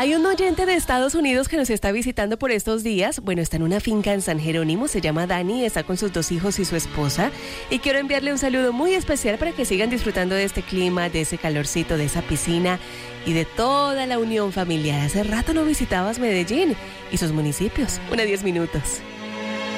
Hay un oyente de Estados Unidos que nos está visitando por estos días. Bueno, está en una finca en San Jerónimo, se llama Dani, está con sus 2 hijos y su esposa. Y quiero enviarle un saludo muy especial para que sigan disfrutando de este clima, de ese calorcito, de esa piscina y de toda la unión familiar. Hace rato no visitabas Medellín y sus municipios. 1:10.